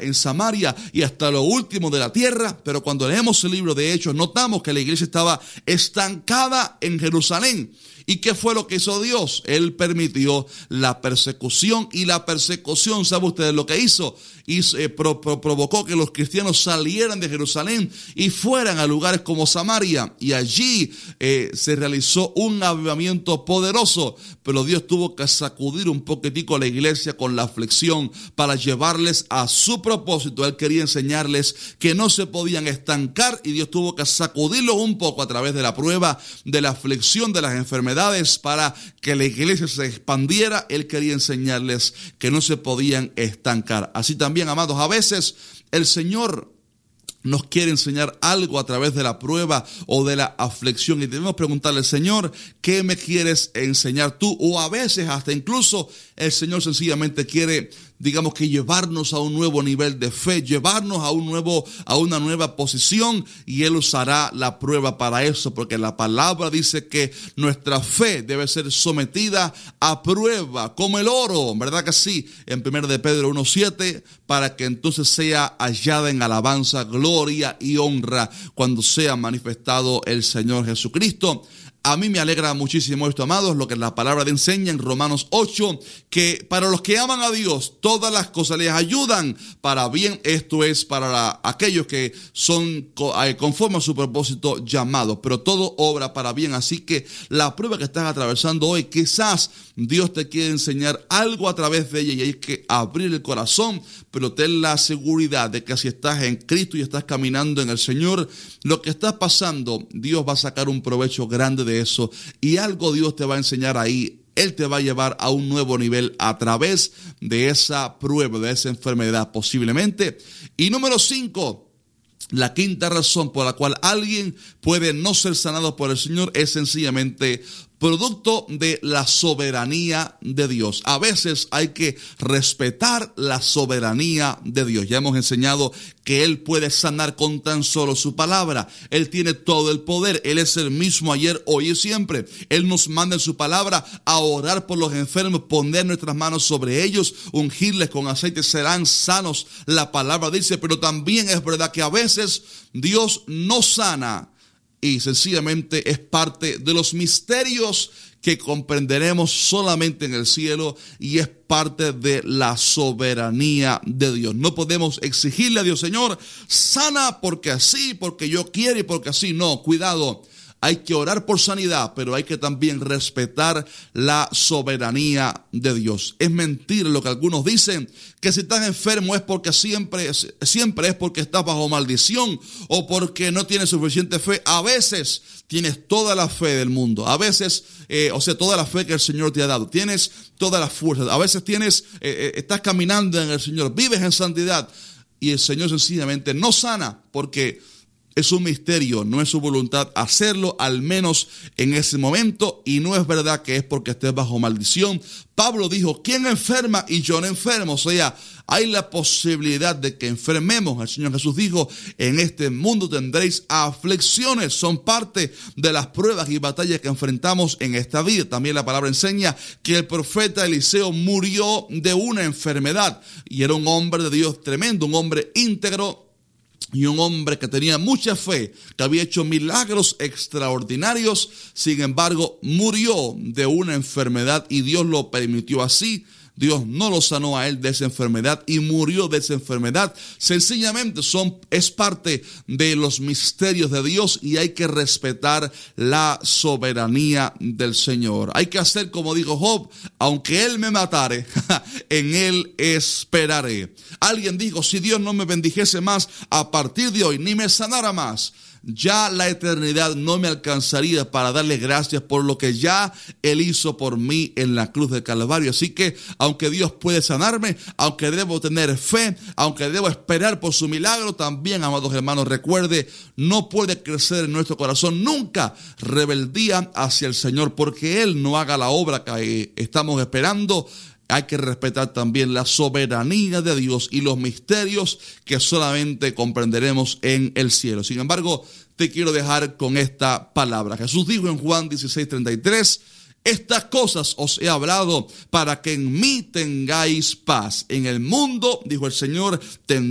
en Samaria y hasta lo último de la tierra. Pero cuando leemos el libro de Hechos, notamos que la iglesia estaba estancada en Jerusalén. ¿Y qué fue lo que hizo Dios? Él permitió la persecución, y la persecución, ¿sabe ustedes lo que hizo? Provocó que los cristianos salieran de Jerusalén y fueran a lugares como Samaria, y allí se realizó un avivamiento poderoso. Pero Dios tuvo que sacudir un poquitico a la iglesia con la aflicción para llevarles a su propósito. Él quería enseñarles que no se podían estancar, y Dios tuvo que sacudirlos un poco a través de la prueba, de la aflicción, de las enfermedades, para que la iglesia se expandiera. Él quería enseñarles que no se podían estancar. Así también, amados, a veces el Señor nos quiere enseñar algo a través de la prueba o de la aflicción, y debemos preguntarle: Señor, ¿qué me quieres enseñar tú? O a veces hasta incluso el Señor sencillamente quiere, digamos, que llevarnos a un nuevo nivel de fe, llevarnos a una nueva posición, y Él usará la prueba para eso, porque la palabra dice que nuestra fe debe ser sometida a prueba, como el oro, ¿verdad que sí? En 1 de Pedro 1:7, para que entonces sea hallada en alabanza, gloria y honra cuando sea manifestado el Señor Jesucristo. A mí me alegra muchísimo esto, amados, lo que la palabra enseña en Romanos 8, que para los que aman a Dios, todas las cosas les ayudan para bien. Esto es para aquellos que son conforme a su propósito llamados, pero todo obra para bien. Así que la prueba que estás atravesando hoy, quizás Dios te quiere enseñar algo a través de ella, y hay que abrir el corazón, pero ten la seguridad de que si estás en Cristo y estás caminando en el Señor, lo que estás pasando, Dios va a sacar un provecho grande de eso, y algo Dios te va a enseñar ahí. Él te va a llevar a un nuevo nivel a través de esa prueba, de esa enfermedad posiblemente. Y número 5, la quinta razón por la cual alguien puede no ser sanado por el Señor es sencillamente producto de la soberanía de Dios. A veces hay que respetar la soberanía de Dios. Ya hemos enseñado que Él puede sanar con tan solo su palabra. Él tiene todo el poder. Él es el mismo ayer, hoy y siempre. Él nos manda en su palabra a orar por los enfermos, poner nuestras manos sobre ellos, ungirles con aceite, serán sanos. La palabra dice, pero también es verdad que a veces Dios no sana, y sencillamente es parte de los misterios que comprenderemos solamente en el cielo, y es parte de la soberanía de Dios. No podemos exigirle a Dios: Señor, sana porque así, porque yo quiero y porque así. No, cuidado. Hay que orar por sanidad, pero hay que también respetar la soberanía de Dios. Es mentira lo que algunos dicen, que si estás enfermo es porque siempre es porque estás bajo maldición o porque no tienes suficiente fe. A veces tienes toda la fe del mundo. A veces, toda la fe que el Señor te ha dado. Tienes toda la fuerza. A veces estás caminando en el Señor, vives en santidad, y el Señor sencillamente no sana porque es un misterio, no es su voluntad hacerlo, al menos en ese momento, y no es verdad que es porque estés bajo maldición. Pablo dijo: ¿quién enferma y yo no enfermo? O sea, hay la posibilidad de que enfermemos. El Señor Jesús dijo: en este mundo tendréis aflicciones. Son parte de las pruebas y batallas que enfrentamos en esta vida. También la palabra enseña que el profeta Eliseo murió de una enfermedad, y era un hombre de Dios tremendo, un hombre íntegro, y un hombre que tenía mucha fe, que había hecho milagros extraordinarios. Sin embargo, murió de una enfermedad, y Dios lo permitió así. Dios no lo sanó a él de esa enfermedad, y murió de esa enfermedad. Sencillamente es parte de los misterios de Dios, y hay que respetar la soberanía del Señor. Hay que hacer como dijo Job: aunque Él me matare, en Él esperaré. Alguien dijo: si Dios no me bendijese más a partir de hoy, ni me sanara más, ya la eternidad no me alcanzaría para darle gracias por lo que ya Él hizo por mí en la cruz del Calvario. Así que, aunque Dios puede sanarme, aunque debo tener fe, aunque debo esperar por su milagro, también, amados hermanos, recuerde, no puede crecer en nuestro corazón nunca rebeldía hacia el Señor, porque Él no haga la obra que estamos esperando. Hay que respetar también la soberanía de Dios y los misterios que solamente comprenderemos en el cielo. Sin embargo, te quiero dejar con esta palabra. Jesús dijo en Juan 16:33: estas cosas os he hablado para que en mí tengáis paz. En el mundo, dijo el Señor, tendréis